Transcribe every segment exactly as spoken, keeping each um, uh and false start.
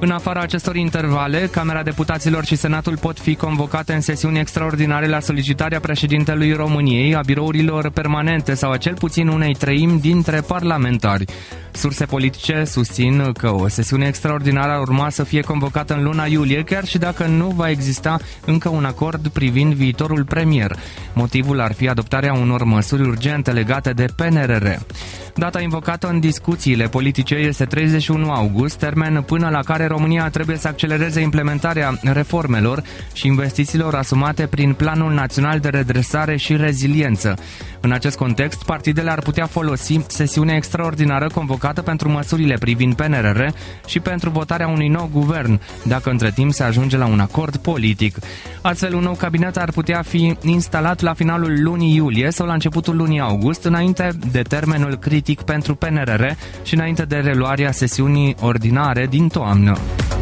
În afara acestor intervale, Camera Deputaților și Senatul pot fi convocate în sesiuni extraordinare la solicitarea președintelui României, a birourilor permanente sau a cel puțin unei treimi dintre parlamentari. Surse politice susțin că o sesiune extraordinară ar urma să fie convocată în luna iulie, chiar și dacă nu va exista încă un acord privind viitorul premier. Motivul ar fi adoptarea unor măsuri urgente legate de P N R R. Data invocată în discuțiile politice este treizeci și unu august, termen până la care România trebuie să accelereze implementarea reformelor și investițiilor asumate prin Planul Național de Redresare și Reziliență. În acest context, partidele ar putea folosi sesiunea extraordinară convocată pentru măsurile privind P N R R și pentru votarea unui nou guvern, dacă între timp se ajunge la un acord politic. Astfel, un nou cabinet ar putea fi instalat la finalul lunii iulie sau la începutul lunii august, înainte de termenul critic pentru P N R R și înainte de reluarea sesiunii ordinare din toamnă.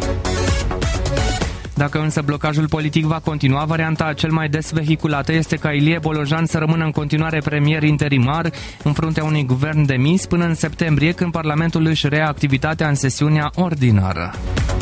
Dacă însă blocajul politic va continua, varianta cel mai des vehiculată este ca Ilie Bolojan să rămână în continuare premier interimar în fruntea unui guvern demis până în septembrie, când Parlamentul își reia activitatea în sesiunea ordinară.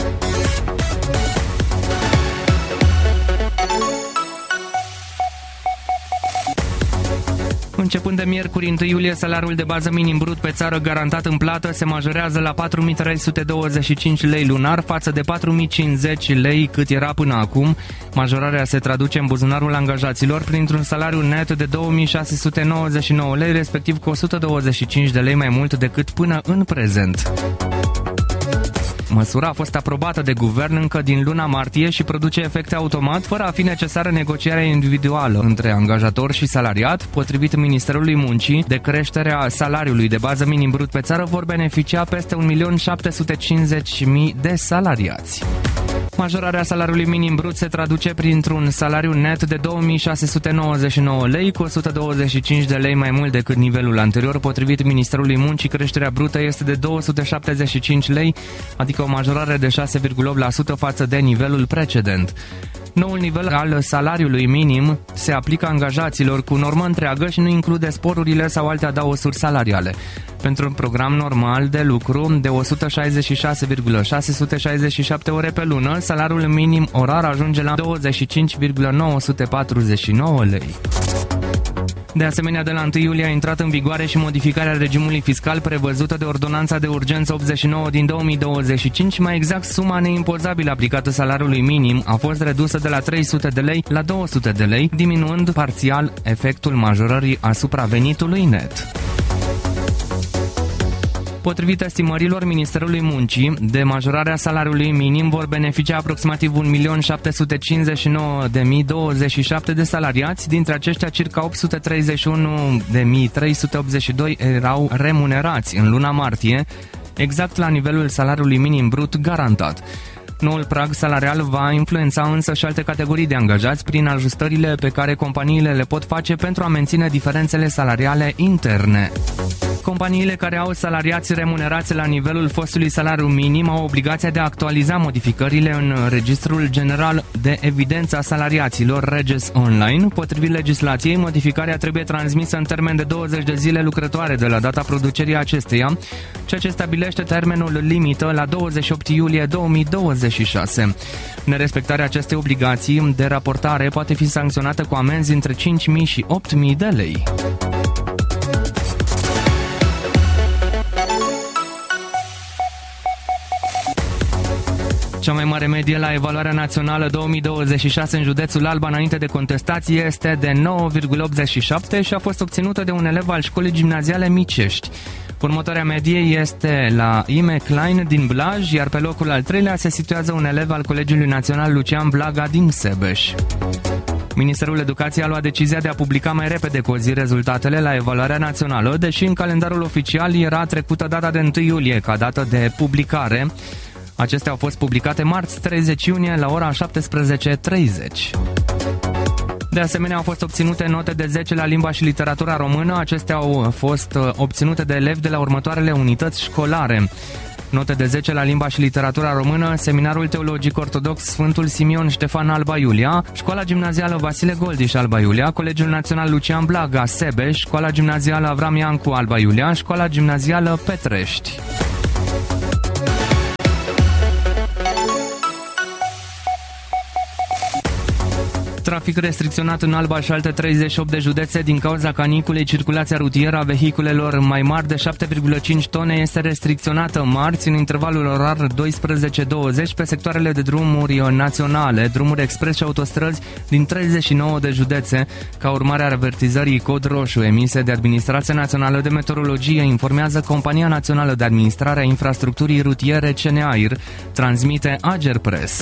Începând de miercuri întâi iulie, salariul de bază minim brut pe țară garantat în plată se majorează la patru mii trei sute douăzeci și cinci lei lunar față de patru mii cincizeci lei cât era până acum. Majorarea se traduce în buzunarul angajaților printr-un salariu net de două mii șase sute nouăzeci și nouă lei, respectiv cu o sută douăzeci și cinci de lei mai mult decât până în prezent. Măsura a fost aprobată de guvern încă din luna martie și produce efecte automat, fără a fi necesară negocierea individuală între angajator și salariat. Potrivit Ministerului Muncii, de creșterea salariului de bază minim brut pe țară vor beneficia peste un milion șapte sute cincizeci de mii de salariați. Majorarea salariului minim brut se traduce printr-un salariu net de două mii șase sute nouăzeci și nouă lei, cu o sută douăzeci și cinci de lei mai mult decât nivelul anterior. Potrivit Ministerului Muncii, creșterea brută este de două sute șaptezeci și cinci lei, adică o majorare de șase virgulă opt la sută față de nivelul precedent. Noul nivel al salariului minim se aplică angajaților cu normă întreagă și nu include sporurile sau alte adaosuri salariale. Pentru un program normal de lucru de o sută șaizeci și șase virgulă șase sute șaizeci și șapte ore pe lună, salariul minim orar ajunge la douăzeci și cinci virgulă nouă sute patruzeci și nouă lei. De asemenea, de la întâi iulie a intrat în vigoare și modificarea regimului fiscal prevăzută de Ordonanța de Urgență optzeci și nouă din două mii douăzeci și cinci, mai exact suma neimpozabilă aplicată salariului minim a fost redusă de la trei sute de lei la două sute de lei, diminuând parțial efectul majorării asupra venitului net. Potrivit estimărilor Ministerului Muncii, de majorarea salariului minim vor beneficia aproximativ un milion șapte sute cincizeci și nouă de mii douăzeci și șapte de salariați, dintre aceștia circa opt sute treizeci și unu de mii trei sute optzeci și doi erau remunerați în luna martie, exact la nivelul salariului minim brut garantat. Noul prag salarial va influența însă și alte categorii de angajați prin ajustările pe care companiile le pot face pentru a menține diferențele salariale interne. Companiile care au salariați remunerați la nivelul fostului salariu minim au obligația de a actualiza modificările în Registrul General de Evidență a Salariaților, Reges Online. Potrivit legislației, modificarea trebuie transmisă în termen de douăzeci de zile lucrătoare de la data producerii acesteia, ceea ce stabilește termenul limită la douăzeci și opt iulie două mii douăzeci și șase. Nerespectarea acestei obligații de raportare poate fi sancționată cu amenzi între cinci mii și opt mii de lei. Cea mai mare medie la evaluarea națională două mii douăzeci și șase în județul Alba înainte de contestație este de nouă virgulă optzeci și șapte și a fost obținută de un elev al școlii gimnaziale Micești. Următoarea medie este la Ime Klein din Blaj, iar pe locul al treilea se situează un elev al Colegiului Național Lucian Blaga din Sebeș. Ministerul Educației a luat decizia de a publica mai repede cu o zi rezultatele la evaluarea națională, deși în calendarul oficial era trecută data de întâi iulie ca dată de publicare. Acestea au fost publicate marți treizeci iunie la ora șaptesprezece treizeci. De asemenea, au fost obținute note de zece la limba și literatura română. Acestea au fost obținute de elevi de la următoarele unități școlare. Note de zece la limba și literatura română: Seminarul Teologic Ortodox Sfântul Simion Ștefan Alba Iulia, Școala Gimnazială Vasile Goldiș Alba Iulia, Colegiul Național Lucian Blaga Sebeș, Școala Gimnazială Avram Iancu Alba Iulia, Școala Gimnazială Petrești. trafic restricționat în Alba și alte treizeci și opt de județe din cauza caniculei. Circulația rutieră a vehiculelor mai mari de șapte virgulă cinci tone este restricționată marți în intervalul orar douăsprezece douăzeci pe sectoarele de drumuri naționale, drumuri expres și autostrăzi din treizeci și nouă de județe, ca urmare a avertizării cod roșu emise de Administrația Națională de Meteorologie, informează Compania Națională de Administrare a Infrastructurii Rutiere C N A I R, transmite Agerpres.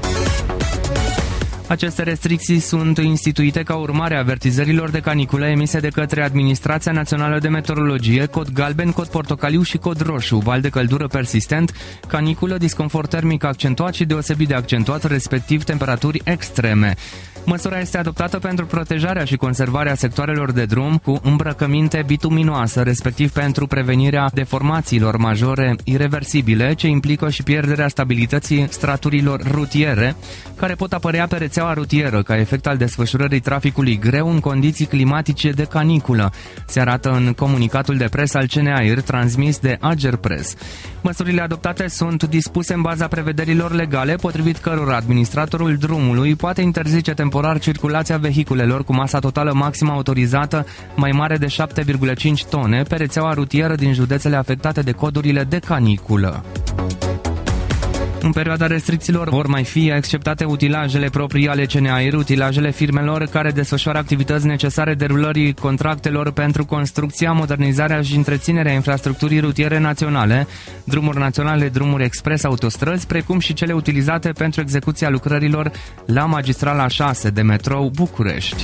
Aceste restricții sunt instituite ca urmare a avertizărilor de caniculă emise de către Administrația Națională de Meteorologie, cod galben, cod portocaliu și cod roșu, val de căldură persistent, caniculă, disconfort termic accentuat și deosebit de accentuat, respectiv temperaturi extreme. Măsura este adoptată pentru protejarea și conservarea sectoarelor de drum cu îmbrăcăminte bituminoasă, respectiv pentru prevenirea deformațiilor majore ireversibile, ce implică și pierderea stabilității straturilor rutiere, care pot apărea pe rețeaua rutieră ca efect al desfășurării traficului greu în condiții climatice de caniculă, se arată în comunicatul de presă al C N A I R transmis de Agerpres. Măsurile adoptate sunt dispuse în baza prevederilor legale, potrivit cărora administratorul drumului poate interzice temporar circulația vehiculelor cu masa totală maximă autorizată mai mare de șapte virgulă cinci tone pe rețeaua rutieră din județele afectate de codurile de caniculă. În perioada restricțiilor vor mai fi exceptate utilajele proprii ale C N A I R, utilajele firmelor care desfășoară activități necesare derulării contractelor pentru construcția, modernizarea și întreținerea infrastructurii rutiere naționale, drumuri naționale, drumuri expres, autostrăzi, precum și cele utilizate pentru execuția lucrărilor la magistrala șase de metrou București.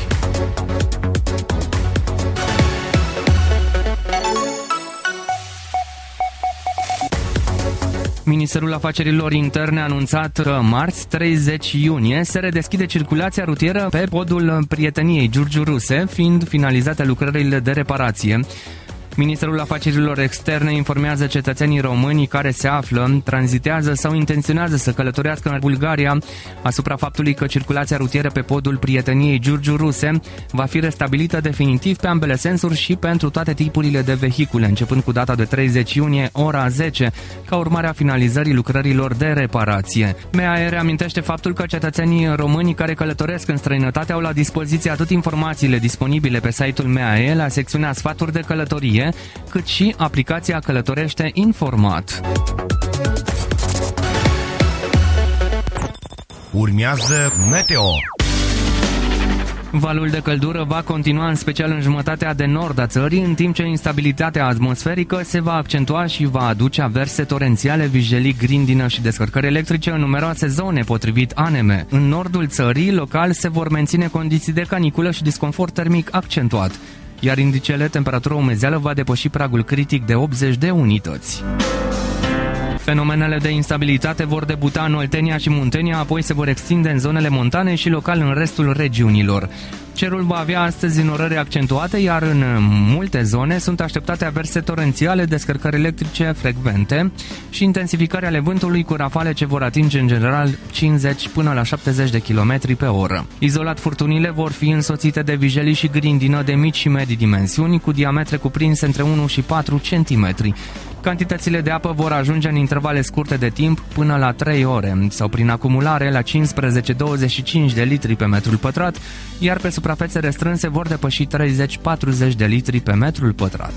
Ministerul Afacerilor Interne a anunțat că marți, treizeci iunie, se redeschide circulația rutieră pe podul Prieteniei Giurgiu Ruse, fiind finalizate lucrările de reparație. Ministerul Afacerilor Externe informează cetățenii români care se află, tranzitează sau intenționează să călătorească în Bulgaria asupra faptului că circulația rutieră pe podul Prieteniei Giurgiu Ruse va fi restabilită definitiv pe ambele sensuri și pentru toate tipurile de vehicule, începând cu data de treizeci iunie, ora zece, ca urmare a finalizării lucrărilor de reparație. M A E reamintește faptul că cetățenii români care călătoresc în străinătate au la dispoziție atât informațiile disponibile pe site-ul M A E, la secțiunea Sfaturi de călătorie, cât și aplicația Călătorește Informat. Urmează Meteo. Valul de căldură va continua în special în jumătatea de nord a țării, în timp ce instabilitatea atmosferică se va accentua și va aduce averse torențiale, vijelii, grindină și descărcări electrice în numeroase zone, potrivit A N M. În nordul țării, local, se vor menține condiții de caniculă și disconfort termic accentuat, iar indicele temperatură umezeală va depăși pragul critic de optzeci de unități. Fenomenele de instabilitate vor debuta în Oltenia și Muntenia, apoi se vor extinde în zonele montane și local în restul regiunilor. Cerul va avea astăzi înnorări accentuate, iar în multe zone sunt așteptate averse torențiale, descărcări electrice frecvente și intensificarea ale vântului cu rafale ce vor atinge în general cincizeci până la șaptezeci de kilometri pe oră. Izolat, furtunile vor fi însoțite de vijelii și grindină de mici și medii dimensiuni, cu diametre cuprinse între unu și patru centimetri. Cantitățile de apă vor ajunge în intervale scurte de timp până la trei ore sau prin acumulare la cincisprezece douăzeci și cinci de litri pe metrul pătrat, iar pe suprafețe restrânse vor depăși treizeci patruzeci de litri pe metrul pătrat.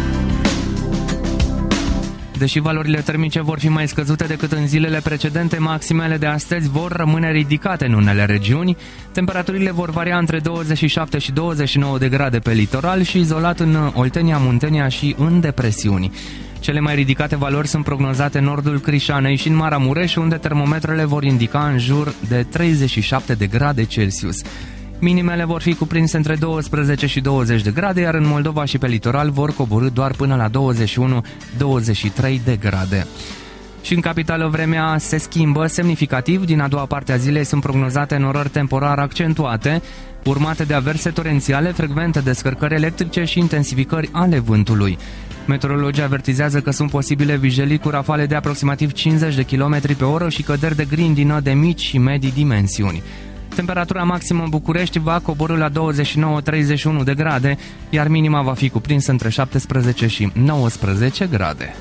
Deși valorile termice vor fi mai scăzute decât în zilele precedente, maximele de astăzi vor rămâne ridicate în unele regiuni. Temperaturile vor varia între douăzeci și șapte și douăzeci și nouă de grade pe litoral și izolat în Oltenia, Muntenia și în depresiuni. Cele mai ridicate valori sunt prognozate în nordul Crișanei și în Maramureș, unde termometrele vor indica în jur de treizeci și șapte de grade Celsius. Minimele vor fi cuprinse între douăsprezece și douăzeci de grade, iar în Moldova și pe litoral vor coborî doar până la douăzeci și unu douăzeci și trei de grade. Și în capitală vremea se schimbă semnificativ. Din a doua parte a zilei sunt prognozate înnorări temporar accentuate, urmate de averse torențiale, frecvente descărcări electrice și intensificări ale vântului. Meteorologii avertizează că sunt posibile vijelii cu rafale de aproximativ cincizeci de kilometri pe oră și căderi de grindină de mici și medii dimensiuni. Temperatura maximă în București va coborî la douăzeci și nouă treizeci și unu de grade, iar minima va fi cuprinsă între șaptesprezece și nouăsprezece grade.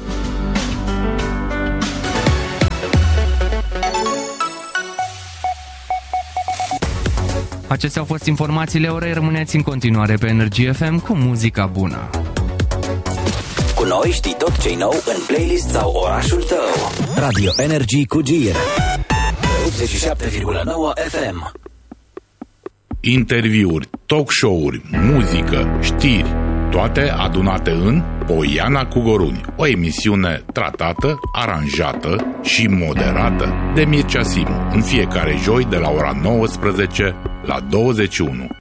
Acestea au fost informațiile orei. Rămâneți în continuare pe Energy F M cu muzica bună. Cu noi știi tot ce-i nou în playlist sau orașul tău. Radio Energy cu Gir optzeci și șapte virgulă nouă F M. Interviuri, talk show-uri, muzică, știri, toate adunate în Poiana cu Goruni, o emisiune tratată, aranjată și moderată de Mircea Simu, în fiecare joi de la ora nouăsprezece la douăzeci și unu.